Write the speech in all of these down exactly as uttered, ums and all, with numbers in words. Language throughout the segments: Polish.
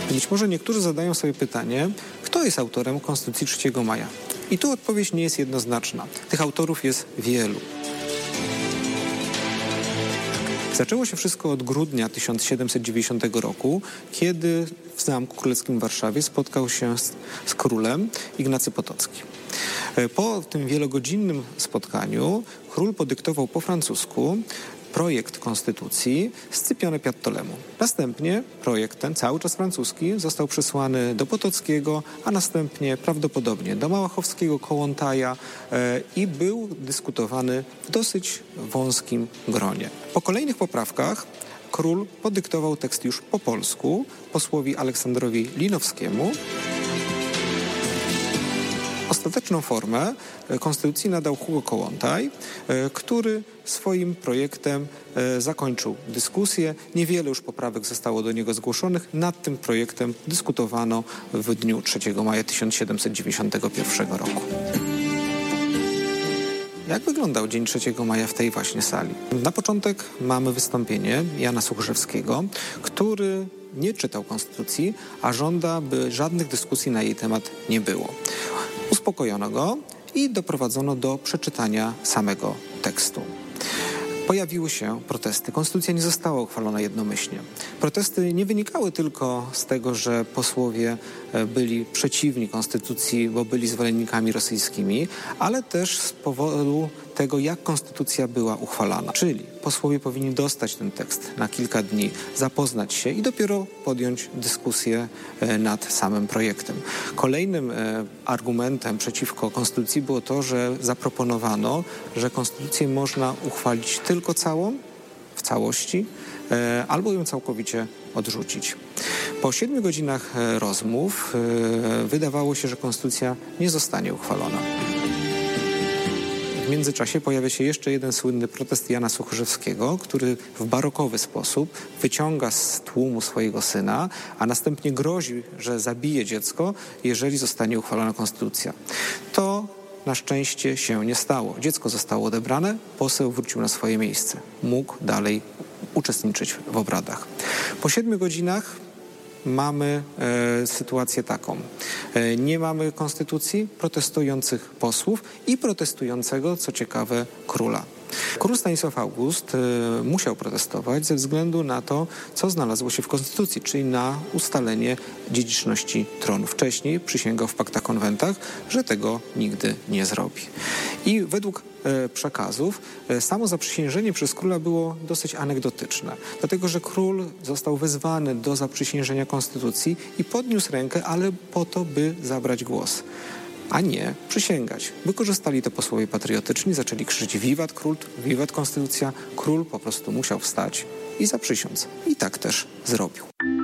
Być może niektórzy zadają sobie pytanie, kto jest autorem Konstytucji trzeciego maja? I tu odpowiedź nie jest jednoznaczna. Tych autorów jest wielu. Zaczęło się wszystko od grudnia tysiąc siedemset dziewięćdziesiątego roku, kiedy w Zamku Królewskim w Warszawie spotkał się z, z królem Ignacy Potocki. Po tym wielogodzinnym spotkaniu król podyktował po francusku projekt konstytucji Scipione Piattolemu. Następnie projekt ten, cały czas francuski, został przesłany do Potockiego, a następnie prawdopodobnie do Małachowskiego, Kołłątaja e, i był dyskutowany w dosyć wąskim gronie. Po kolejnych poprawkach król podyktował tekst już po polsku posłowi Aleksandrowi Linowskiemu. Ostateczną formę konstytucji nadał Hugo Kołłątaj, który swoim projektem zakończył dyskusję. Niewiele już poprawek zostało do niego zgłoszonych. Nad tym projektem dyskutowano w dniu trzeciego maja tysiąc siedemset dziewięćdziesiątego pierwszego roku. Jak wyglądał dzień trzeciego maja w tej właśnie sali? Na początek mamy wystąpienie Jana Suchorzewskiego, który nie czytał konstytucji, a żąda, by żadnych dyskusji na jej temat nie było. Uspokojono go i doprowadzono do przeczytania samego tekstu. Pojawiły się protesty. Konstytucja nie została uchwalona jednomyślnie. Protesty nie wynikały tylko z tego, że posłowie byli przeciwni konstytucji, bo byli zwolennikami rosyjskimi, ale też z powodu tego, jak konstytucja była uchwalana. Czyli posłowie powinni dostać ten tekst na kilka dni, zapoznać się i dopiero podjąć dyskusję nad samym projektem. Kolejnym argumentem przeciwko konstytucji było to, że zaproponowano, że konstytucję można uchwalić tylko całą, w całości, albo ją całkowicie odrzucić. Po siedmiu godzinach rozmów wydawało się, że konstytucja nie zostanie uchwalona. W międzyczasie pojawia się jeszcze jeden słynny protest Jana Suchorzewskiego, który w barokowy sposób wyciąga z tłumu swojego syna, a następnie grozi, że zabije dziecko, jeżeli zostanie uchwalona konstytucja. To na szczęście się nie stało. Dziecko zostało odebrane, poseł wrócił na swoje miejsce. Mógł dalej uczestniczyć w obradach. Po siedmiu godzinach mamy e, sytuację taką. E, nie mamy konstytucji, protestujących posłów i protestującego, co ciekawe, króla. Król Stanisław August e, musiał protestować ze względu na to, co znalazło się w konstytucji, czyli na ustalenie dziedziczności tronu. Wcześniej przysięgał w paktach konwentach, że tego nigdy nie zrobi. I według e, przekazów e, samo zaprzysiężenie przez króla było dosyć anegdotyczne, dlatego że król został wezwany do zaprzysiężenia konstytucji i podniósł rękę, ale po to, by zabrać głos, a nie przysięgać. Wykorzystali to posłowie patriotyczni, zaczęli krzyczeć wiwat król, wiwat konstytucja. Król po prostu musiał wstać i zaprzysiąc. I tak też zrobił.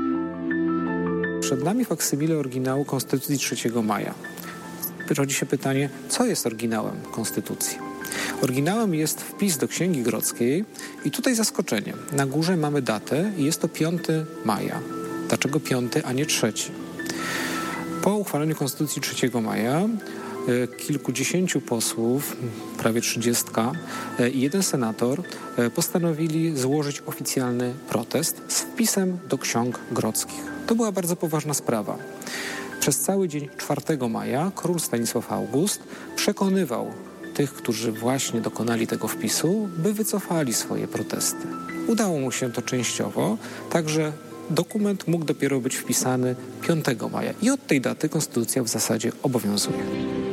Przed nami faksymile oryginału Konstytucji trzeciego maja. Rodzi się pytanie, co jest oryginałem Konstytucji? Oryginałem jest wpis do Księgi Grodzkiej i tutaj zaskoczenie. Na górze mamy datę i jest to piątego maja. Dlaczego piąty, a nie trzeci? Po uchwaleniu Konstytucji trzeciego maja kilkudziesięciu posłów, prawie trzydziestka i jeden senator postanowili złożyć oficjalny protest z wpisem do ksiąg grodzkich. To była bardzo poważna sprawa. Przez cały dzień czwartego maja król Stanisław August przekonywał tych, którzy właśnie dokonali tego wpisu, by wycofali swoje protesty. Udało mu się to częściowo, także dokument mógł dopiero być wpisany piątego maja i od tej daty konstytucja w zasadzie obowiązuje.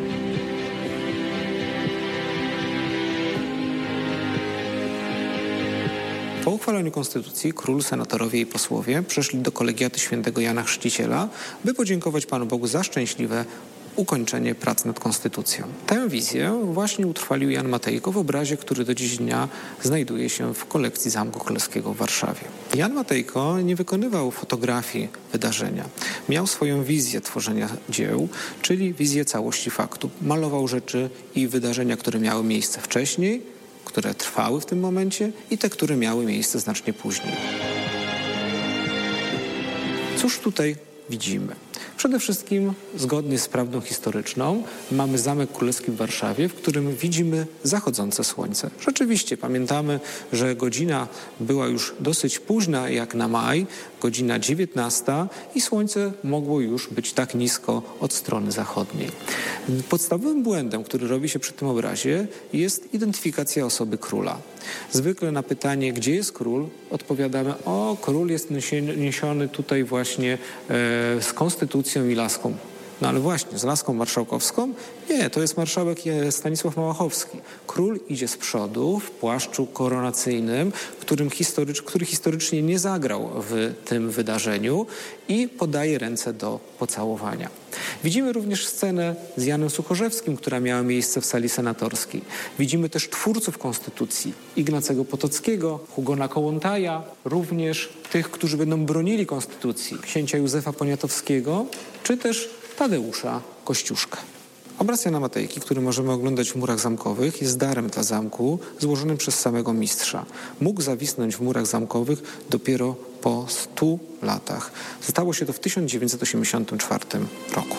Po uchwaleniu konstytucji król, senatorowie i posłowie przeszli do kolegiaty świętego Jana Chrzciciela, by podziękować Panu Bogu za szczęśliwe ukończenie prac nad konstytucją. Tę wizję właśnie utrwalił Jan Matejko w obrazie, który do dziś dnia znajduje się w kolekcji Zamku Królewskiego w Warszawie. Jan Matejko nie wykonywał fotografii wydarzenia. Miał swoją wizję tworzenia dzieł, czyli wizję całości faktu. Malował rzeczy i wydarzenia, które miały miejsce wcześniej, które trwały w tym momencie i te, które miały miejsce znacznie później. Cóż tutaj widzimy? Przede wszystkim, zgodnie z prawdą historyczną, mamy Zamek Królewski w Warszawie, w którym widzimy zachodzące słońce. Rzeczywiście pamiętamy, że godzina była już dosyć późna jak na maj, godzina dziewiętnasta i słońce mogło już być tak nisko od strony zachodniej. Podstawowym błędem, który robi się przy tym obrazie, jest identyfikacja osoby króla. Zwykle na pytanie, gdzie jest król, odpowiadamy, o, król jest niesiony tutaj właśnie e, z konstytucją i laską. No ale właśnie, z laską marszałkowską? Nie, to jest marszałek Stanisław Małachowski. Król idzie z przodu w płaszczu koronacyjnym, którym historycz, który historycznie nie zagrał w tym wydarzeniu i podaje ręce do pocałowania. Widzimy również scenę z Janem Suchorzewskim, która miała miejsce w sali senatorskiej. Widzimy też twórców konstytucji, Ignacego Potockiego, Hugona Kołłątaja, również tych, którzy będą bronili konstytucji, księcia Józefa Poniatowskiego, czy też Tadeusza Kościuszkę. Obraz Jana Matejki, który możemy oglądać w murach zamkowych, jest darem dla zamku złożonym przez samego mistrza. Mógł zawisnąć w murach zamkowych dopiero po stu latach. Stało się to w tysiąc dziewięćset osiemdziesiątym czwartym roku.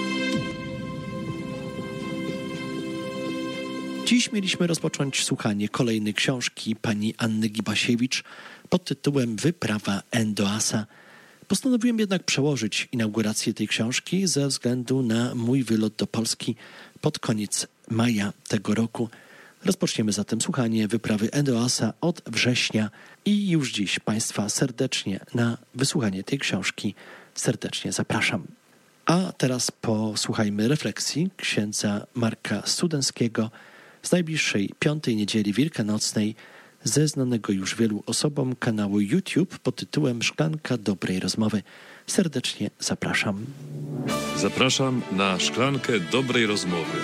Dziś mieliśmy rozpocząć słuchanie kolejnej książki pani Anny Gibasiewicz pod tytułem Wyprawa Endoasa. Postanowiłem jednak przełożyć inaugurację tej książki ze względu na mój wylot do Polski pod koniec maja tego roku. Rozpoczniemy zatem słuchanie Wyprawy Endoasa od września i już dziś Państwa serdecznie na wysłuchanie tej książki serdecznie zapraszam. A teraz posłuchajmy refleksji księdza Marka Studenckiego z najbliższej piątej niedzieli wielkanocnej ze znanego już wielu osobom kanału YouTube pod tytułem Szklanka Dobrej Rozmowy. Serdecznie zapraszam. Zapraszam na Szklankę Dobrej Rozmowy.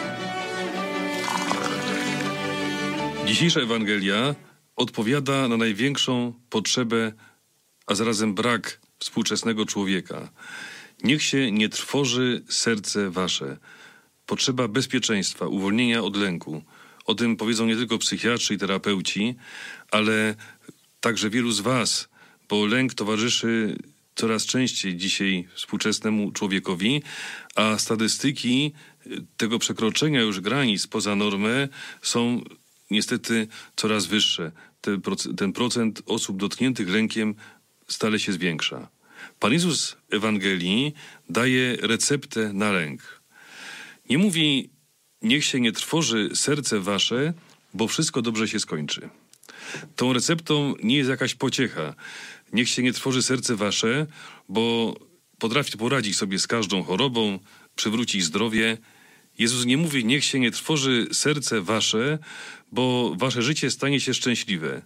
Dzisiejsza Ewangelia odpowiada na największą potrzebę, a zarazem brak współczesnego człowieka. Niech się nie trwoży serce wasze. Potrzeba bezpieczeństwa, uwolnienia od lęku. O tym powiedzą nie tylko psychiatrzy i terapeuci, ale także wielu z was, bo lęk towarzyszy coraz częściej dzisiaj współczesnemu człowiekowi, a statystyki tego przekroczenia już granic poza normę są niestety coraz wyższe. Ten procent, ten procent osób dotkniętych lękiem stale się zwiększa. Pan Jezus w Ewangelii daje receptę na lęk. Nie mówi: niech się nie trwoży serce wasze, bo wszystko dobrze się skończy. Tą receptą nie jest jakaś pociecha. Niech się nie trwoży serce wasze, bo potrafi poradzić sobie z każdą chorobą, przywrócić zdrowie. Jezus nie mówi: niech się nie trwoży serce wasze, bo wasze życie stanie się szczęśliwe.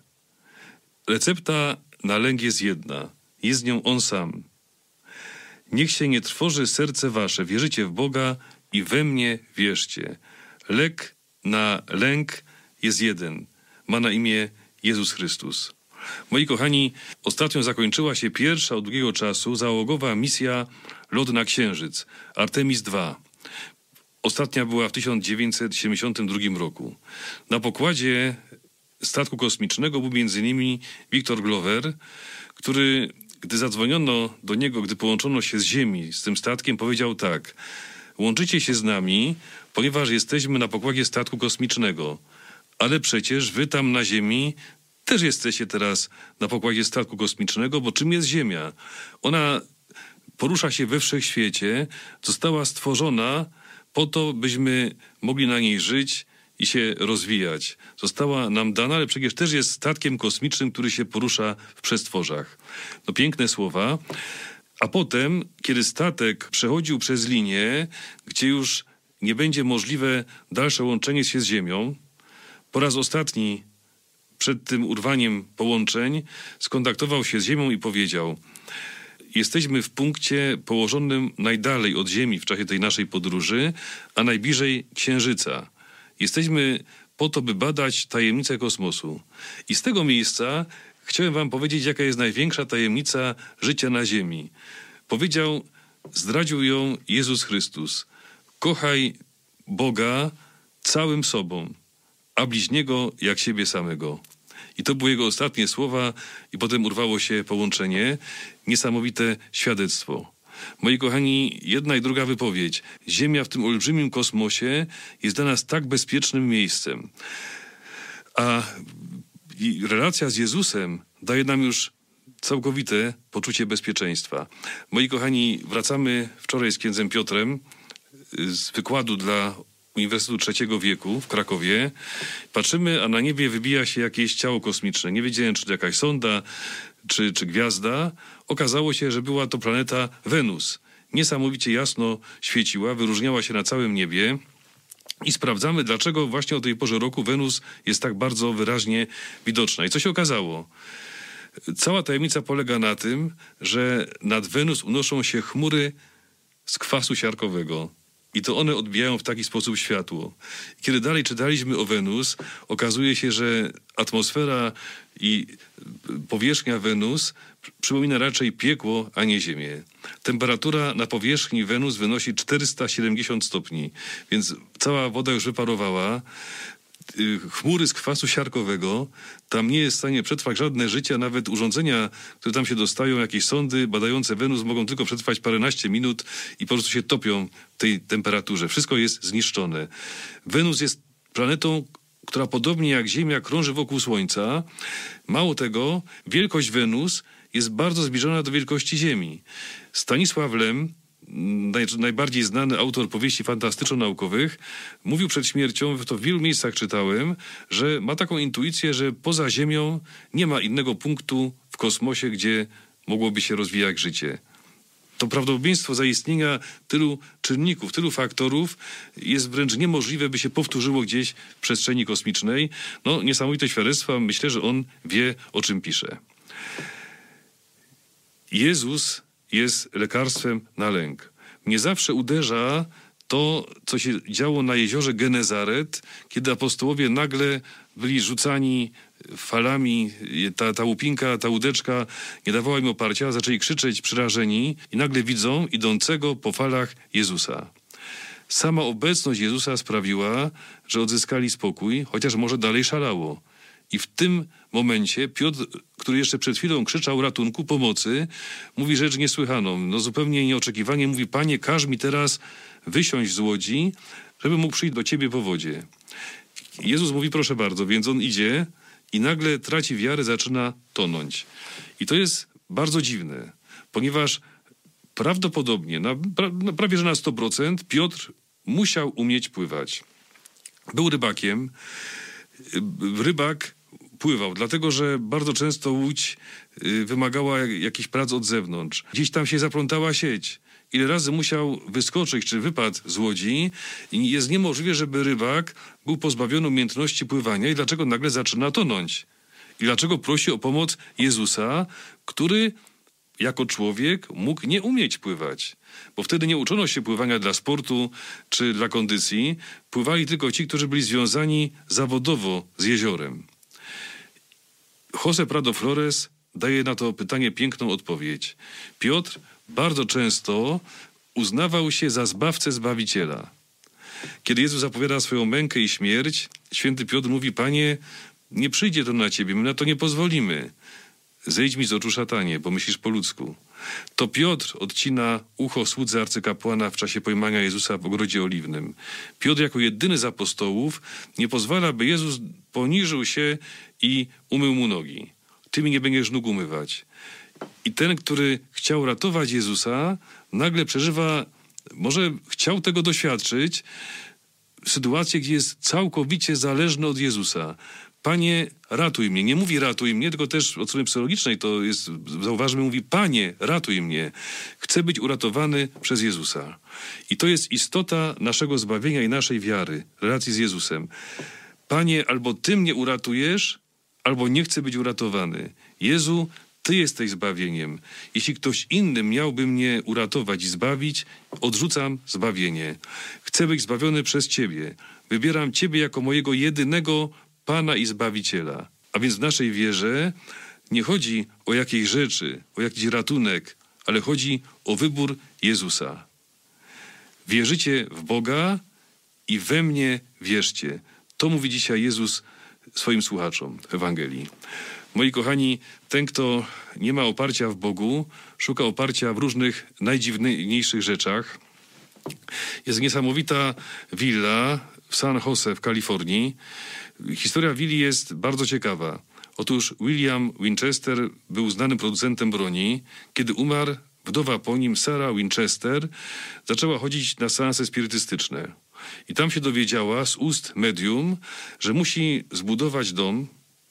Recepta na lęk jest jedna. Jest nią On sam. Niech się nie trwoży serce wasze. Wierzycie w Boga i we mnie wierzcie. Lek na lęk jest jeden. Ma na imię Jezus Chrystus. Moi kochani, ostatnio zakończyła się pierwsza od długiego czasu załogowa misja Lot na Księżyc, Artemis dwa. Ostatnia była w tysiąc dziewięćset siedemdziesiątym drugim roku. Na pokładzie statku kosmicznego był między innymi Victor Glover, który, gdy zadzwoniono do niego, gdy połączono się z Ziemi z tym statkiem, powiedział tak: łączycie się z nami, ponieważ jesteśmy na pokładzie statku kosmicznego, ale przecież wy tam na Ziemi też jesteście teraz na pokładzie statku kosmicznego, bo czym jest Ziemia? Ona porusza się we wszechświecie, została stworzona po to, byśmy mogli na niej żyć i się rozwijać. Została nam dana, ale przecież też jest statkiem kosmicznym, który się porusza w przestworzach. No piękne słowa. A potem, kiedy statek przechodził przez linię, gdzie już nie będzie możliwe dalsze łączenie się z Ziemią, po raz ostatni przed tym urwaniem połączeń skontaktował się z Ziemią i powiedział: jesteśmy w punkcie położonym najdalej od Ziemi w czasie tej naszej podróży, a najbliżej Księżyca. Jesteśmy po to, by badać tajemnicę kosmosu. I z tego miejsca chciałem wam powiedzieć, jaka jest największa tajemnica życia na Ziemi. Powiedział, zdradził ją Jezus Chrystus. Kochaj Boga całym sobą, a bliźniego jak siebie samego. I to były jego ostatnie słowa i potem urwało się połączenie. Niesamowite świadectwo. Moi kochani, jedna i druga wypowiedź. Ziemia w tym olbrzymim kosmosie jest dla nas tak bezpiecznym miejscem. A relacja z Jezusem daje nam już całkowite poczucie bezpieczeństwa. Moi kochani, wracamy wczoraj z księdzem Piotrem z wykładu dla Uniwersytetu Trzeciego Wieku w Krakowie. Patrzymy, a na niebie wybija się jakieś ciało kosmiczne. Nie wiedziałem, czy to jakaś sonda, czy, czy gwiazda. Okazało się, że była to planeta Wenus. Niesamowicie jasno świeciła, wyróżniała się na całym niebie. I sprawdzamy, dlaczego właśnie o tej porze roku Wenus jest tak bardzo wyraźnie widoczna. I co się okazało? Cała tajemnica polega na tym, że nad Wenus unoszą się chmury z kwasu siarkowego. I to one odbijają w taki sposób światło. Kiedy dalej czytaliśmy o Wenus, okazuje się, że atmosfera i powierzchnia Wenus przypomina raczej piekło, a nie ziemię. Temperatura na powierzchni Wenus wynosi czterysta siedemdziesiąt stopni, więc cała woda już wyparowała. Chmury z kwasu siarkowego, tam nie jest w stanie przetrwać żadne życie, nawet urządzenia, które tam się dostają, jakieś sondy badające Wenus mogą tylko przetrwać paręnaście minut i po prostu się topią w tej temperaturze. Wszystko jest zniszczone. Wenus jest planetą, która podobnie jak Ziemia krąży wokół Słońca. Mało tego, wielkość Wenus jest bardzo zbliżona do wielkości Ziemi. Stanisław Lem, Naj, najbardziej znany autor powieści fantastyczno-naukowych, mówił przed śmiercią, to w wielu miejscach czytałem, że ma taką intuicję, że poza Ziemią nie ma innego punktu w kosmosie, gdzie mogłoby się rozwijać życie. To prawdopodobieństwo zaistnienia tylu czynników, tylu faktorów jest wręcz niemożliwe, by się powtórzyło gdzieś w przestrzeni kosmicznej. No, niesamowite świadectwa. Myślę, że on wie, o czym pisze. Jezus jest lekarstwem na lęk. Mnie zawsze uderza to, co się działo na jeziorze Genezaret, kiedy apostołowie nagle byli rzucani falami, ta, ta łupinka, ta łódeczka nie dawała im oparcia, zaczęli krzyczeć przerażeni i nagle widzą idącego po falach Jezusa. Sama obecność Jezusa sprawiła, że odzyskali spokój, chociaż może dalej szalało. I w tym momencie Piotr, który jeszcze przed chwilą krzyczał ratunku, pomocy, mówi rzecz niesłychaną. No zupełnie nieoczekiwanie mówi: Panie, każ mi teraz wysiąść z łodzi, żebym mógł przyjść do Ciebie po wodzie. Jezus mówi: proszę bardzo, więc on idzie i nagle traci wiarę, zaczyna tonąć. I to jest bardzo dziwne, ponieważ prawdopodobnie, na, na, prawie że na sto procent Piotr musiał umieć pływać. Był rybakiem. Rybak pływał, dlatego że bardzo często łódź wymagała jakichś prac od zewnątrz. Gdzieś tam się zaplątała sieć. Ile razy musiał wyskoczyć, czy wypadł z łodzi i jest niemożliwe, żeby rybak był pozbawiony umiejętności pływania i dlaczego nagle zaczyna tonąć. I dlaczego prosi o pomoc Jezusa, który jako człowiek mógł nie umieć pływać. Bo wtedy nie uczono się pływania dla sportu czy dla kondycji. Pływali tylko ci, którzy byli związani zawodowo z jeziorem. José Prado Flores daje na to pytanie piękną odpowiedź. Piotr bardzo często uznawał się za zbawcę Zbawiciela. Kiedy Jezus zapowiada swoją mękę i śmierć, święty Piotr mówi: Panie, nie przyjdzie to na Ciebie, my na to nie pozwolimy. Zejdź mi z oczu, szatanie, bo myślisz po ludzku. To Piotr odcina ucho słudze arcykapłana w czasie pojmania Jezusa w ogrodzie oliwnym. Piotr jako jedyny z apostołów nie pozwala, by Jezus poniżył się i umył mu nogi. Ty mi nie będziesz nóg umywać. I ten, który chciał ratować Jezusa, nagle przeżywa, może chciał tego doświadczyć, sytuację, gdzie jest całkowicie zależny od Jezusa. Panie, ratuj mnie. Nie mówi ratuj mnie, tylko też od strony psychologicznej to jest, zauważmy, mówi: Panie, ratuj mnie. Chcę być uratowany przez Jezusa. I to jest istota naszego zbawienia i naszej wiary, relacji z Jezusem. Panie, albo Ty mnie uratujesz, albo nie chcę być uratowany. Jezu, Ty jesteś zbawieniem. Jeśli ktoś inny miałby mnie uratować i zbawić, odrzucam zbawienie. Chcę być zbawiony przez Ciebie. Wybieram Ciebie jako mojego jedynego Pana i Zbawiciela. A więc w naszej wierze nie chodzi o jakieś rzeczy, o jakiś ratunek, ale chodzi o wybór Jezusa. Wierzycie w Boga i we mnie wierzcie. To mówi dzisiaj Jezus swoim słuchaczom w Ewangelii. Moi kochani, ten, kto nie ma oparcia w Bogu, szuka oparcia w różnych najdziwniejszych rzeczach. Jest niesamowita willa w San Jose w Kalifornii. Historia willi jest bardzo ciekawa. Otóż William Winchester był znanym producentem broni. Kiedy umarł, wdowa po nim, Sarah Winchester, zaczęła chodzić na seanse spirytystyczne. I tam się dowiedziała z ust medium, że musi zbudować dom,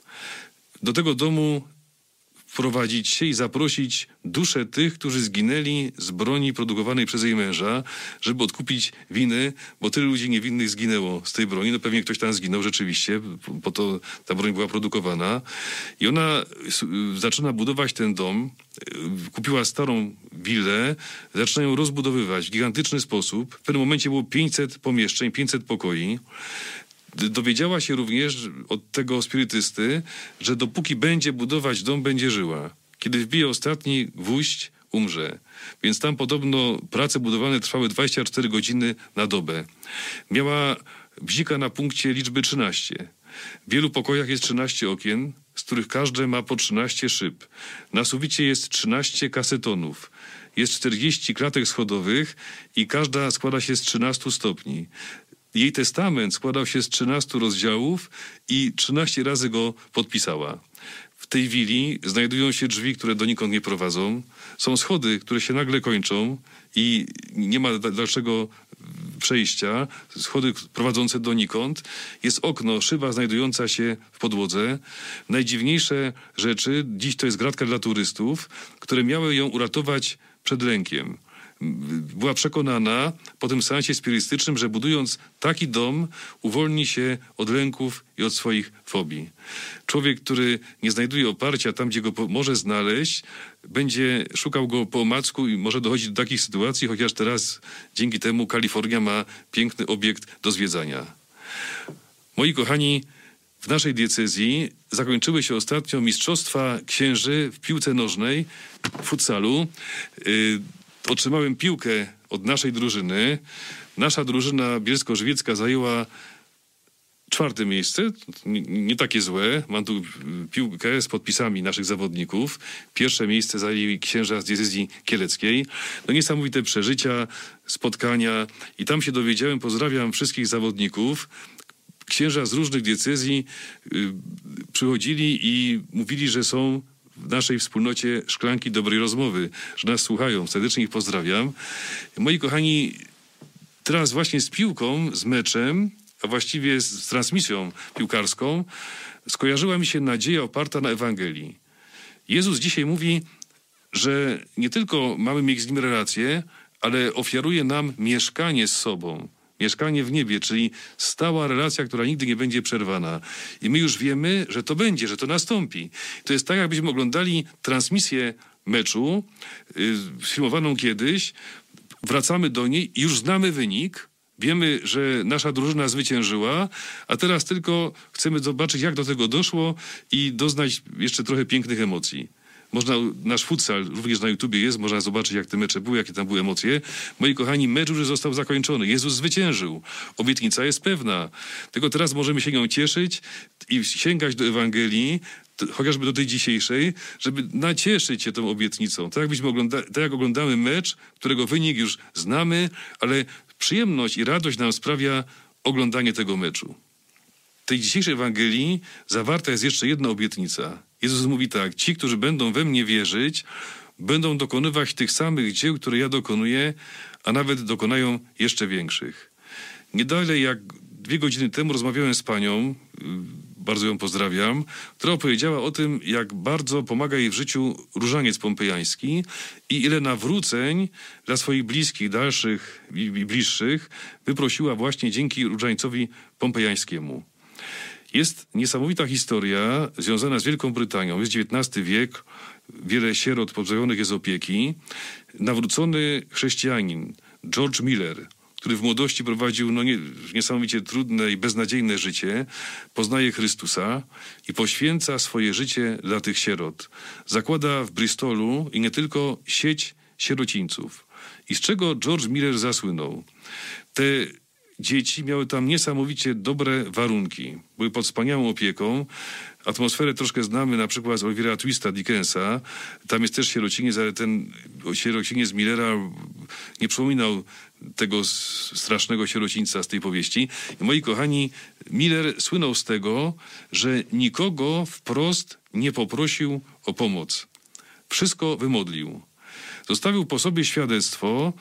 do tego domu wprowadzić się i zaprosić dusze tych, którzy zginęli z broni produkowanej przez jej męża, żeby odkupić winy, bo tyle ludzi niewinnych zginęło z tej broni. No pewnie ktoś tam zginął rzeczywiście, bo to ta broń była produkowana. I ona zaczyna budować ten dom, kupiła starą willę, zaczyna ją rozbudowywać w gigantyczny sposób. W pewnym momencie było pięćset pomieszczeń, pięćset pokoi. Dowiedziała się również od tego spirytysty, że dopóki będzie budować dom, będzie żyła. Kiedy wbije ostatni gwóźdź, umrze. Więc tam podobno prace budowlane trwały dwadzieścia cztery godziny na dobę. Miała bzika na punkcie liczby trzynaście. W wielu pokojach jest trzynaście okien, z których każde ma po trzynaście szyb. Na suficie jest trzynaście kasetonów. Jest czterdzieści klatek schodowych i każda składa się z trzynastu stopni. Jej testament składał się z trzynastu rozdziałów i trzynaście razy go podpisała. W tej willi znajdują się drzwi, które donikąd nie prowadzą. Są schody, które się nagle kończą i nie ma dalszego przejścia. Schody prowadzące donikąd. Jest okno, szyba znajdująca się w podłodze. Najdziwniejsze rzeczy, dziś to jest gratka dla turystów, które miały ją uratować przed lękiem. Była przekonana po tym seansie spirytystycznym, że budując taki dom uwolni się od lęków i od swoich fobii. Człowiek, który nie znajduje oparcia tam, gdzie go może znaleźć, będzie szukał go po omacku i może dochodzić do takich sytuacji, chociaż teraz dzięki temu Kalifornia ma piękny obiekt do zwiedzania. Moi kochani, w naszej diecezji zakończyły się ostatnio mistrzostwa księży w piłce nożnej, w futsalu. Yy, Otrzymałem piłkę od naszej drużyny. Nasza drużyna bielsko-żywiecka zajęła czwarte miejsce. Nie, nie takie złe. Mam tu piłkę z podpisami naszych zawodników. Pierwsze miejsce zajęli księża z diecezji kieleckiej. No niesamowite przeżycia, spotkania. I tam się dowiedziałem, pozdrawiam wszystkich zawodników. Księża z różnych diecezji y, przychodzili i mówili, że są w naszej wspólnocie Szklanki Dobrej Rozmowy, że nas słuchają. Serdecznie ich pozdrawiam. Moi kochani, teraz właśnie z piłką, z meczem, a właściwie z, z transmisją piłkarską, skojarzyła mi się nadzieja oparta na Ewangelii. Jezus dzisiaj mówi, że nie tylko mamy mieć z Nim relację, ale ofiaruje nam mieszkanie z sobą. Mieszkanie w niebie, czyli stała relacja, która nigdy nie będzie przerwana. I my już wiemy, że to będzie, że to nastąpi. To jest tak, jakbyśmy oglądali transmisję meczu, yy, filmowaną kiedyś, wracamy do niej i już znamy wynik, wiemy, że nasza drużyna zwyciężyła, a teraz tylko chcemy zobaczyć, jak do tego doszło i doznać jeszcze trochę pięknych emocji. Można, nasz futsal również na YouTubie jest, można zobaczyć, jak te mecze były, jakie tam były emocje. Moi kochani, mecz już został zakończony. Jezus zwyciężył. Obietnica jest pewna. Tylko teraz możemy się nią cieszyć i sięgać do Ewangelii, chociażby do tej dzisiejszej, żeby nacieszyć się tą obietnicą. Tak, jakbyśmy ogląda- tak jak oglądamy mecz, którego wynik już znamy, ale przyjemność i radość nam sprawia oglądanie tego meczu. W tej dzisiejszej Ewangelii zawarta jest jeszcze jedna obietnica. Jezus mówi tak: ci, którzy będą we mnie wierzyć, będą dokonywać tych samych dzieł, które ja dokonuję, a nawet dokonają jeszcze większych. Nie dalej jak dwie godziny temu rozmawiałem z panią, bardzo ją pozdrawiam, która opowiedziała o tym, jak bardzo pomaga jej w życiu różaniec pompejański i ile nawróceń dla swoich bliskich, dalszych i bliższych wyprosiła właśnie dzięki różańcowi pompejańskiemu. Jest niesamowita historia związana z Wielką Brytanią. Jest dziewiętnasty wiek, wiele sierot pozbawionych jest opieki. Nawrócony chrześcijanin George Miller, który w młodości prowadził no nie, niesamowicie trudne i beznadziejne życie, poznaje Chrystusa i poświęca swoje życie dla tych sierot. Zakłada w Bristolu i nie tylko sieć sierocińców. I z czego George Miller zasłynął? Te dzieci miały tam niesamowicie dobre warunki. Były pod wspaniałą opieką. atmosferę troszkę znamy na przykład z Olivera Twista Dickensa. Tam jest też sierociniec, ale ten sierociniec Millera nie przypominał tego strasznego sierocińca z tej powieści. I moi kochani, Miller słynął z tego, że nikogo wprost nie poprosił o pomoc. Wszystko wymodlił. Zostawił po sobie świadectwo,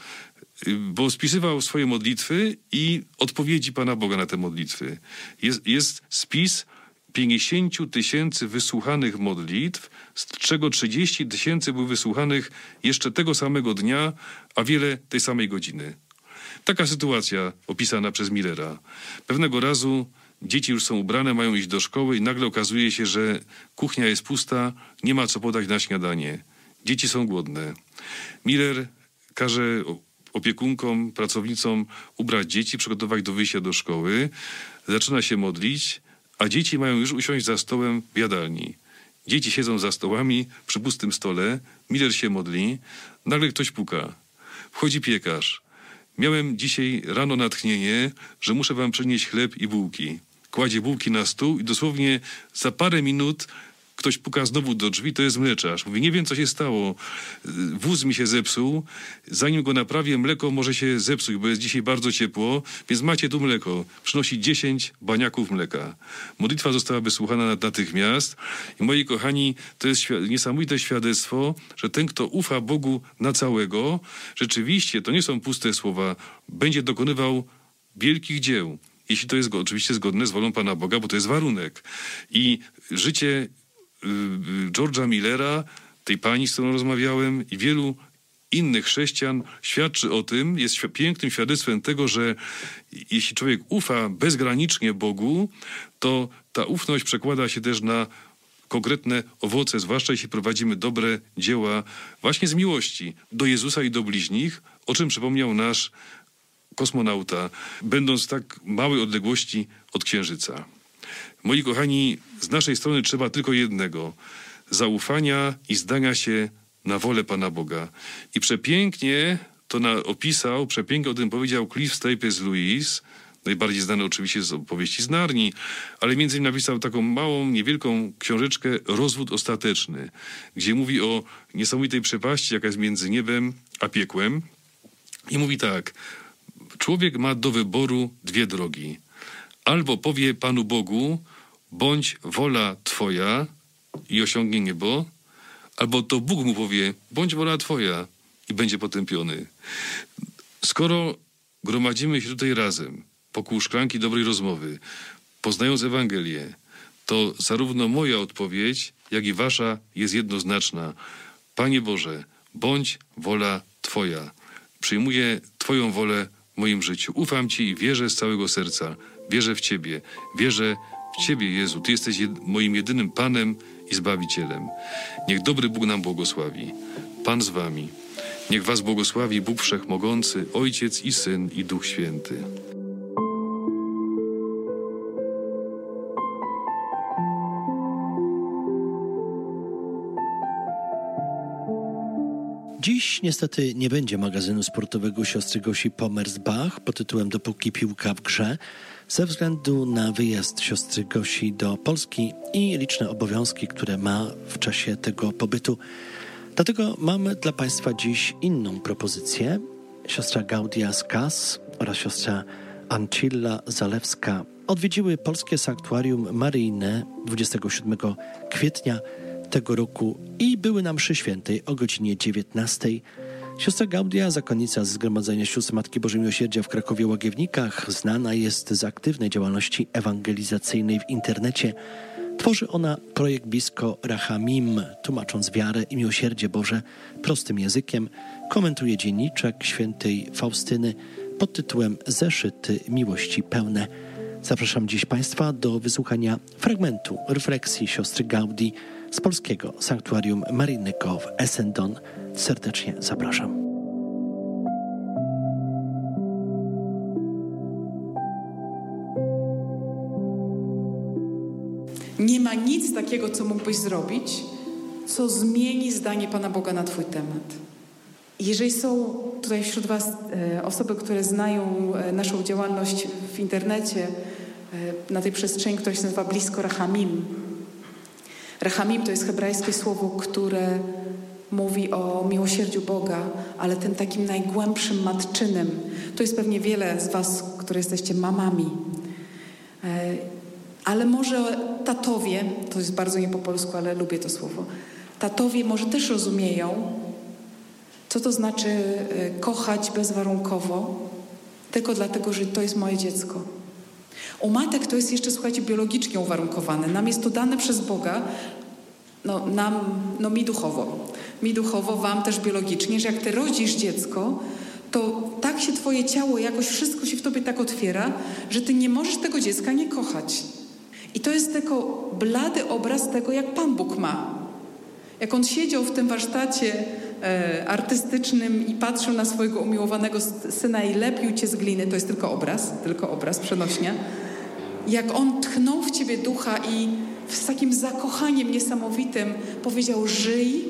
bo spisywał swoje modlitwy i odpowiedzi Pana Boga na te modlitwy. Jest, jest spis pięćdziesięciu tysięcy wysłuchanych modlitw, z czego trzydzieści tysięcy było wysłuchanych jeszcze tego samego dnia, a wiele tej samej godziny. Taka sytuacja opisana przez Millera. Pewnego razu dzieci już są ubrane, mają iść do szkoły i nagle okazuje się, że kuchnia jest pusta, nie ma co podać na śniadanie. Dzieci są głodne. Miller każe opiekunkom, pracownicom ubrać dzieci, przygotować do wyjścia do szkoły. Zaczyna się modlić, a dzieci mają już usiąść za stołem w jadalni. Dzieci siedzą za stołami przy pustym stole, Miller się modli, nagle ktoś puka. Wchodzi piekarz. Miałem dzisiaj rano natchnienie, że muszę wam przynieść chleb i bułki. Kładzie bułki na stół i dosłownie za parę minut ktoś puka znowu do drzwi, to jest mleczarz. Mówi, nie wiem, co się stało. Wóz mi się zepsuł. Zanim go naprawię, mleko może się zepsuć, bo jest dzisiaj bardzo ciepło, więc macie tu mleko. Przynosi dziesięć baniaków mleka. Modlitwa została wysłuchana natychmiast. I moi kochani, to jest świ- niesamowite świadectwo, że ten, kto ufa Bogu na całego, rzeczywiście, to nie są puste słowa, będzie dokonywał wielkich dzieł. Jeśli to jest go, oczywiście zgodne z wolą Pana Boga, bo to jest warunek. I życie George'a Millera, tej pani, z którą rozmawiałem, i wielu innych chrześcijan świadczy o tym, jest pięknym świadectwem tego, że jeśli człowiek ufa bezgranicznie Bogu, to ta ufność przekłada się też na konkretne owoce, zwłaszcza jeśli prowadzimy dobre dzieła właśnie z miłości do Jezusa i do bliźnich, o czym przypomniał nasz kosmonauta, będąc w tak małej odległości od Księżyca. Moi kochani, z naszej strony trzeba tylko jednego. Zaufania i zdania się na wolę Pana Boga. I przepięknie to na, opisał, przepięknie o tym powiedział Cliff Staples Lewis, najbardziej znany oczywiście z opowieści z Narni, ale między innymi napisał taką małą, niewielką książeczkę Rozwód ostateczny, gdzie mówi o niesamowitej przepaści, jaka jest między niebem a piekłem. I mówi tak, człowiek ma do wyboru dwie drogi. Albo powie Panu Bogu, bądź wola Twoja i osiągnie niebo, albo to Bóg mu powie, bądź wola Twoja i będzie potępiony. Skoro gromadzimy się tutaj razem, wokół szklanki dobrej rozmowy, poznając Ewangelię, to zarówno moja odpowiedź, jak i wasza jest jednoznaczna. Panie Boże, bądź wola Twoja. Przyjmuję Twoją wolę w moim życiu. Ufam Ci i wierzę z całego serca. Wierzę w Ciebie. Wierzę w Ciebie, Jezu. Ty jesteś jed- moim jedynym Panem i Zbawicielem. Niech dobry Bóg nam błogosławi. Pan z wami. Niech was błogosławi Bóg Wszechmogący, Ojciec i Syn i Duch Święty. Dziś niestety nie będzie magazynu sportowego siostry Gosi Pommersbach pod tytułem Dopóki piłka w grze, ze względu na wyjazd siostry Gosi do Polski i liczne obowiązki, które ma w czasie tego pobytu. Dlatego mamy dla Państwa dziś inną propozycję. Siostra Gaudia Skas oraz siostra Ancilla Zalewska odwiedziły polskie sanktuarium maryjne dwudziestego siódmego kwietnia tego roku i były na mszy świętej o godzinie dziewiętnastej. Siostra Gaudia, zakonnica z Zgromadzenia Sióstr Matki Bożej Miłosierdzia w Krakowie-Łagiewnikach, znana jest z aktywnej działalności ewangelizacyjnej w internecie. Tworzy ona projekt Blisko Rachamim, tłumacząc wiarę i miłosierdzie Boże prostym językiem. Komentuje dzienniczek świętej Faustyny pod tytułem Zeszyty miłości pełne. Zapraszam dziś Państwa do wysłuchania fragmentu refleksji siostry Gaudii z polskiego sanktuarium maryjnego w Essendon. Serdecznie zapraszam. Nie ma nic takiego, co mógłbyś zrobić, co zmieni zdanie Pana Boga na Twój temat. Jeżeli są tutaj wśród Was e, osoby, które znają e, naszą działalność w internecie, e, na tej przestrzeni, która się nazywa Blisko Rachamim, Rachamim to jest hebrajskie słowo, które mówi o miłosierdziu Boga, ale tym takim najgłębszym matczynym. To jest pewnie wiele z was, które jesteście mamami. Ale może tatowie, to jest bardzo nie po polsku, ale lubię to słowo, tatowie może też rozumieją, co to znaczy kochać bezwarunkowo, tylko dlatego, że to jest moje dziecko. U matek to jest jeszcze, słuchajcie, biologicznie uwarunkowane. Nam jest to dane przez Boga, no, nam, no mi duchowo, mi duchowo, wam też biologicznie, że jak ty rodzisz dziecko, to tak się twoje ciało, jakoś wszystko się w tobie tak otwiera, że ty nie możesz tego dziecka nie kochać. I to jest tylko blady obraz tego, jak Pan Bóg ma. Jak on siedział w tym warsztacie e, artystycznym i patrzył na swojego umiłowanego syna i lepił cię z gliny, to jest tylko obraz, tylko obraz, przenośnia. Jak on tchnął w ciebie ducha i z takim zakochaniem niesamowitym powiedział: żyj.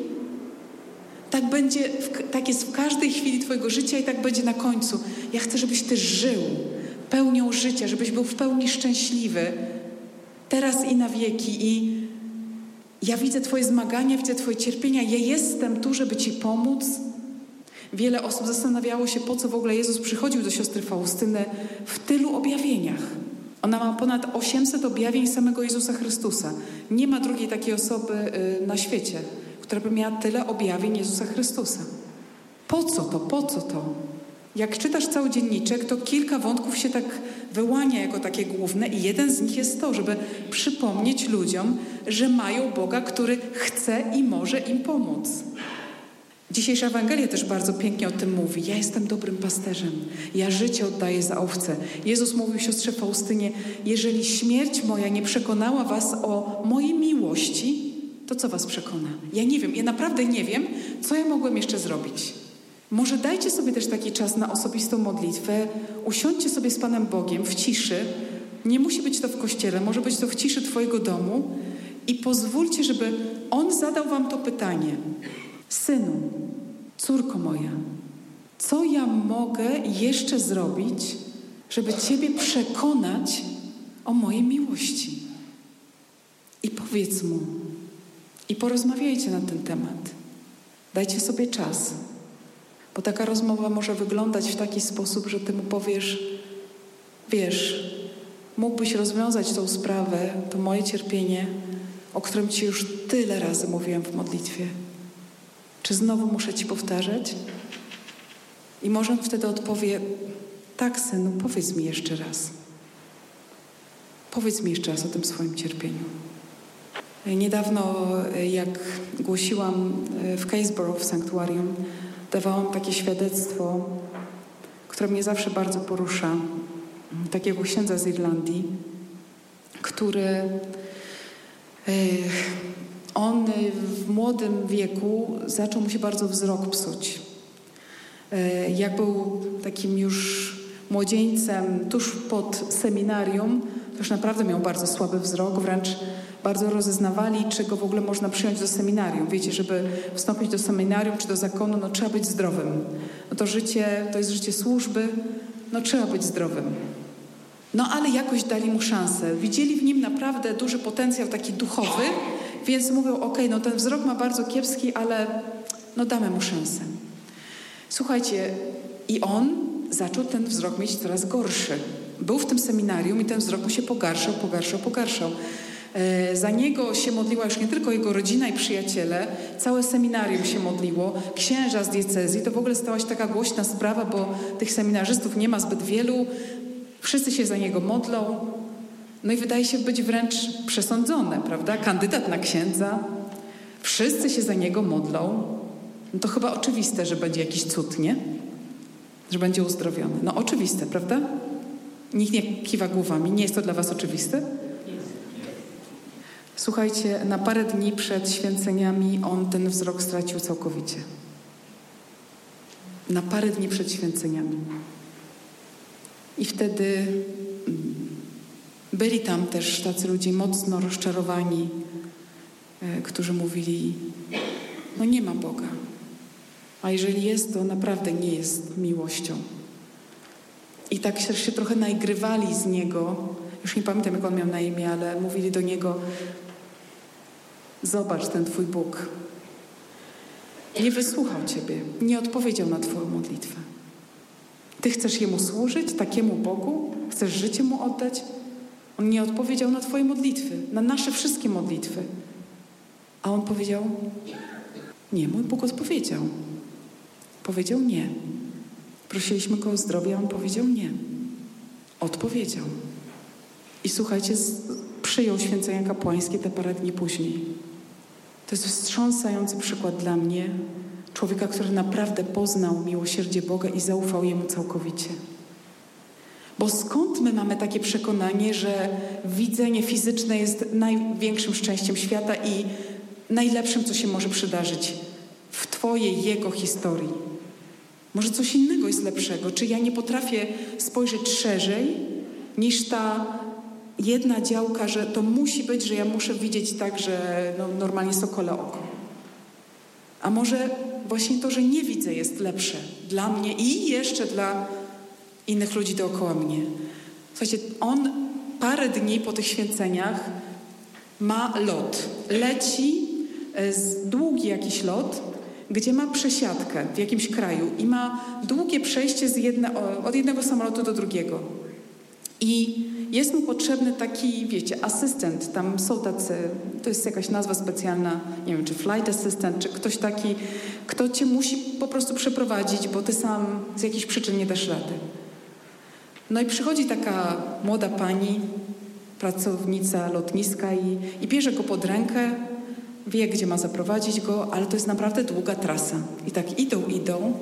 Tak będzie, tak jest w każdej chwili twojego życia i tak będzie na końcu. Ja chcę, żebyś ty żył pełnią życia, żebyś był w pełni szczęśliwy teraz i na wieki. I ja widzę twoje zmagania, widzę twoje cierpienia. Ja jestem tu, żeby ci pomóc. Wiele osób zastanawiało się, po co w ogóle Jezus przychodził do siostry Faustyny w tylu objawieniach. Ona ma ponad osiemset objawień samego Jezusa Chrystusa. Nie ma drugiej takiej osoby y, na świecie, która by miała tyle objawień Jezusa Chrystusa. Po co to? Po co to? Jak czytasz cały dzienniczek, to kilka wątków się tak wyłania jako takie główne i jeden z nich jest to, żeby przypomnieć ludziom, że mają Boga, który chce i może im pomóc. Dzisiejsza Ewangelia też bardzo pięknie o tym mówi. Ja jestem dobrym pasterzem. Ja życie oddaję za owce. Jezus mówił siostrze Faustynie: jeżeli śmierć moja nie przekonała was o mojej miłości, to co was przekona? Ja nie wiem, ja naprawdę nie wiem, co ja mogłem jeszcze zrobić. Może dajcie sobie też taki czas na osobistą modlitwę. Usiądźcie sobie z Panem Bogiem w ciszy. Nie musi być to w kościele, może być to w ciszy twojego domu. I pozwólcie, żeby On zadał wam to pytanie. Synu, córko moja, co ja mogę jeszcze zrobić, żeby Ciebie przekonać o mojej miłości? I powiedz Mu. I porozmawiajcie na ten temat. Dajcie sobie czas. Bo taka rozmowa może wyglądać w taki sposób, że Ty Mu powiesz: wiesz, mógłbyś rozwiązać tą sprawę, to moje cierpienie, o którym Ci już tyle razy mówiłem w modlitwie. Czy znowu muszę Ci powtarzać? I może on wtedy odpowie: tak, synu, powiedz mi jeszcze raz. Powiedz mi jeszcze raz o tym swoim cierpieniu. Niedawno, jak głosiłam w Caseborough w sanktuarium, dawałam takie świadectwo, które mnie zawsze bardzo porusza. Takiego księdza z Irlandii, który on w młodym wieku zaczął mu się bardzo wzrok psuć. Jak był takim już młodzieńcem tuż pod seminarium, to już naprawdę miał bardzo słaby wzrok, wręcz bardzo rozeznawali, czy go w ogóle można przyjąć do seminarium. Wiecie, żeby wstąpić do seminarium czy do zakonu, no trzeba być zdrowym. No to życie, to jest życie służby, no trzeba być zdrowym. No ale jakoś dali mu szansę. Widzieli w nim naprawdę duży potencjał taki duchowy, więc mówią: okej, okay, no ten wzrok ma bardzo kiepski, ale no damy mu szansę. Słuchajcie, i on zaczął ten wzrok mieć coraz gorszy. Był w tym seminarium i ten wzrok mu się pogarszał, pogarszał, pogarszał. E, za niego się modliła już nie tylko jego rodzina i przyjaciele, całe seminarium się modliło, księża z diecezji. To w ogóle stała się taka głośna sprawa, bo tych seminarzystów nie ma zbyt wielu. Wszyscy się za niego modlą. No i wydaje się być wręcz przesądzone, prawda? Kandydat na księdza. Wszyscy się za niego modlą. No to chyba oczywiste, że będzie jakiś cud, nie? Że będzie uzdrowiony. No oczywiste, prawda? Nikt nie kiwa głowami. Nie jest to dla was oczywiste? Słuchajcie, na parę dni przed święceniami on ten wzrok stracił całkowicie. Na parę dni przed święceniami. I wtedy byli tam też tacy ludzie mocno rozczarowani, e, którzy mówili: no nie ma Boga. A jeżeli jest, to naprawdę nie jest miłością. I tak się, się trochę naigrywali z niego. Już nie pamiętam, jak on miał na imię, ale mówili do niego: Zobacz, ten twój Bóg nie wysłuchał ciebie, nie odpowiedział na twoją modlitwę. Ty chcesz Jemu służyć, takiemu Bogu? Chcesz życie Mu oddać? On nie odpowiedział na twoje modlitwy, na nasze wszystkie modlitwy. A On powiedział, nie, mój Bóg odpowiedział. Powiedział nie. Prosiliśmy Go o zdrowie, a On powiedział nie. Odpowiedział. I słuchajcie, z, przyjął święcenia kapłańskie te parę dni później. To jest wstrząsający przykład dla mnie, człowieka, który naprawdę poznał miłosierdzie Boga i zaufał Jemu całkowicie. Bo skąd my mamy takie przekonanie, że widzenie fizyczne jest największym szczęściem świata i najlepszym, co się może przydarzyć w twojej, jego historii? Może coś innego jest lepszego? Czy ja nie potrafię spojrzeć szerzej niż ta jedna działka, że to musi być, że ja muszę widzieć tak, że no, normalnie sokole oko? A może właśnie to, że nie widzę, jest lepsze dla mnie i jeszcze dla innych ludzi dookoła mnie. Słuchajcie, on parę dni po tych święceniach ma lot. Leci z długi jakiś lot, gdzie ma przesiadkę w jakimś kraju i ma długie przejście z jedne, od jednego samolotu do drugiego. I jest mu potrzebny taki, wiecie, asystent. Tam są tacy, to jest jakaś nazwa specjalna, nie wiem, czy flight assistant, czy ktoś taki, kto cię musi po prostu przeprowadzić, bo ty sam z jakichś przyczyn nie dasz rady. No i przychodzi taka młoda pani, pracownica lotniska i, i bierze go pod rękę, wie, gdzie ma zaprowadzić go, ale to jest naprawdę długa trasa. I tak idą, idą.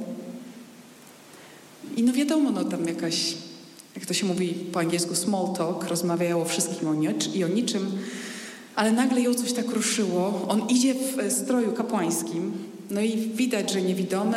I no wiadomo, no tam jakaś, jak to się mówi po angielsku, small talk, rozmawiają o wszystkim o nic, i o niczym, ale nagle ją coś tak ruszyło. On idzie w stroju kapłańskim, no i widać, że niewidomy,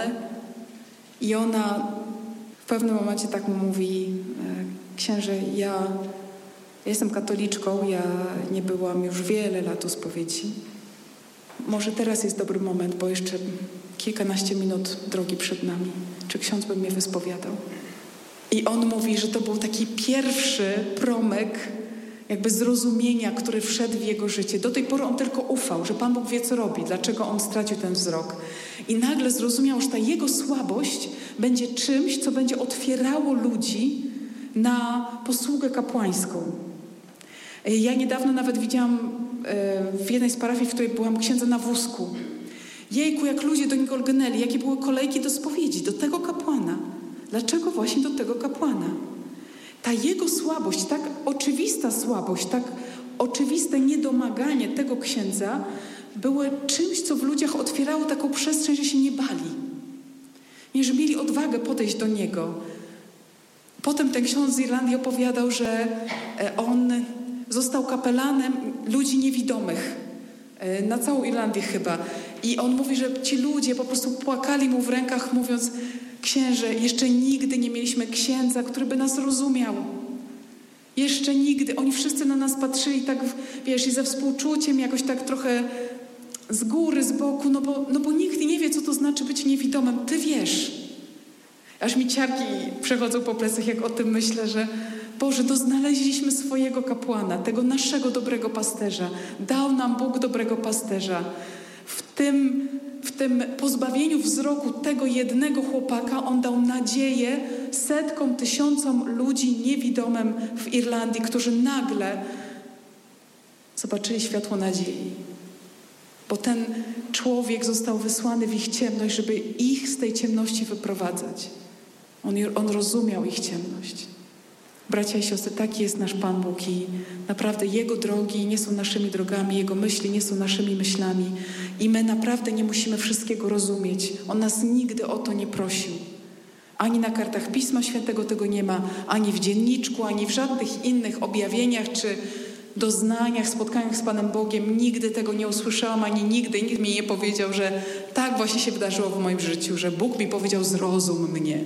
i ona w pewnym momencie tak mu mówi: księże, ja, ja jestem katoliczką, ja nie byłam już wiele lat u spowiedzi. Może teraz jest dobry moment, bo jeszcze kilkanaście minut drogi przed nami. Czy ksiądz by mnie wyspowiadał? I on mówi, że to był taki pierwszy promyk jakby zrozumienia, który wszedł w jego życie. Do tej pory on tylko ufał, że Pan Bóg wie, co robi, dlaczego on stracił ten wzrok. I nagle zrozumiał, że ta jego słabość będzie czymś, co będzie otwierało ludzi na posługę kapłańską. Ja niedawno nawet widziałam w jednej z parafii, w której byłam, księdza na wózku. Jejku, jak ludzie do niego lgnęli, jakie były kolejki do spowiedzi, do tego kapłana. Dlaczego właśnie do tego kapłana? Ta jego słabość, tak oczywista słabość, tak oczywiste niedomaganie tego księdza były czymś, co w ludziach otwierało taką przestrzeń, że się nie bali. Nie, że mieli odwagę podejść do niego. Potem ten ksiądz z Irlandii opowiadał, że on został kapelanem ludzi niewidomych. Na całą Irlandię chyba. I on mówi, że ci ludzie po prostu płakali mu w rękach, mówiąc: księże, jeszcze nigdy nie mieliśmy księdza, który by nas rozumiał. Jeszcze nigdy. Oni wszyscy na nas patrzyli tak, wiesz, i ze współczuciem, jakoś tak trochę z góry, z boku, no bo, no bo nikt nie wie, co to znaczy być niewidomym. Ty wiesz. Aż mi ciarki przechodzą po plecach, jak o tym myślę, że Boże, to znaleźliśmy swojego kapłana, tego naszego dobrego pasterza. Dał nam Bóg dobrego pasterza. W tym, w tym pozbawieniu wzroku tego jednego chłopaka On dał nadzieję setkom, tysiącom ludzi niewidomym w Irlandii, którzy nagle zobaczyli światło nadziei. Bo ten człowiek został wysłany w ich ciemność, żeby ich z tej ciemności wyprowadzać. On, on rozumiał ich ciemność. Bracia i siostry, taki jest nasz Pan Bóg i naprawdę Jego drogi nie są naszymi drogami, Jego myśli nie są naszymi myślami i my naprawdę nie musimy wszystkiego rozumieć. On nas nigdy o to nie prosił. Ani na kartach Pisma Świętego tego nie ma, ani w dzienniczku, ani w żadnych innych objawieniach czy doznaniach, spotkaniach z Panem Bogiem. Nigdy tego nie usłyszałam, ani nigdy nikt mi nie powiedział, że tak właśnie się wydarzyło w moim życiu, że Bóg mi powiedział: zrozum mnie.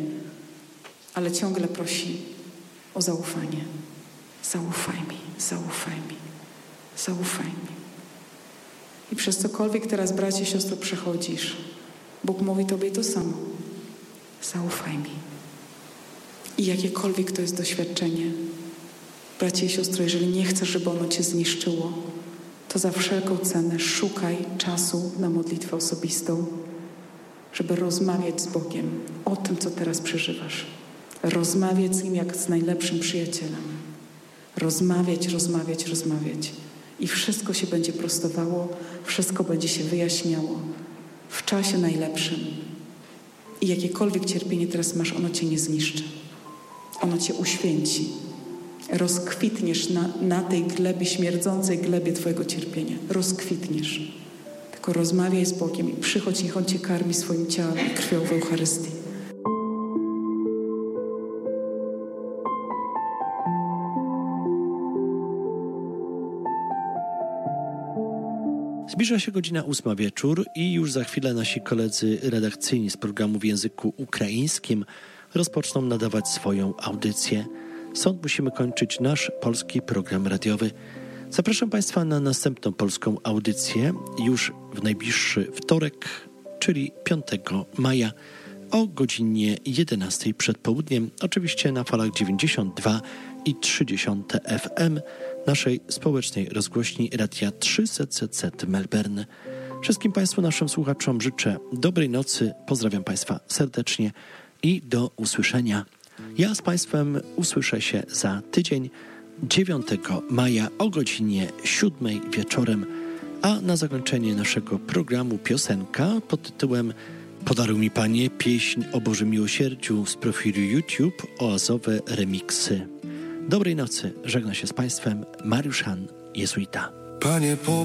Ale ciągle prosi o zaufanie. Zaufaj mi, zaufaj mi, zaufaj mi. I przez cokolwiek teraz, bracie, siostro, przechodzisz, Bóg mówi tobie to samo. Zaufaj mi. I jakiekolwiek to jest doświadczenie, bracie i siostro, jeżeli nie chcesz, żeby ono cię zniszczyło, to to za wszelką cenę szukaj czasu na modlitwę osobistą, żeby rozmawiać z Bogiem o tym, co teraz przeżywasz. Rozmawiać z Nim jak z najlepszym przyjacielem. Rozmawiać, rozmawiać, rozmawiać. I wszystko się będzie prostowało, wszystko będzie się wyjaśniało w czasie najlepszym. I jakiekolwiek cierpienie teraz masz, ono cię nie zniszczy. Ono cię uświęci. Rozkwitniesz na, na tej glebie, śmierdzącej glebie twojego cierpienia. Rozkwitniesz. Tylko rozmawiaj z Bogiem i przychodź, niech On cię karmi swoim ciałem i krwią w Eucharystii. Zbliża się godzina ósma wieczór i już za chwilę nasi koledzy redakcyjni z programu w języku ukraińskim rozpoczną nadawać swoją audycję. Stąd musimy kończyć nasz polski program radiowy. Zapraszam Państwa na następną polską audycję już w najbliższy wtorek, czyli piątego maja o godzinie jedenastej przed południem, oczywiście na falach dziewięćdziesiąt dwa i trzydzieści F M naszej społecznej rozgłośni Radia trzysta Z Z Melbourne. Wszystkim Państwu, naszym słuchaczom życzę dobrej nocy, pozdrawiam Państwa serdecznie i do usłyszenia. Ja z Państwem usłyszę się za tydzień, dziewiątego maja o godzinie siódmej wieczorem, a na zakończenie naszego programu piosenka pod tytułem Podaruj mi Panie pieśń o Bożym Miłosierdziu z profilu YouTube Oazowe Remiksy. Dobrej nocy, żegna się z Państwem Mariusz Han, jezuita. Panie, po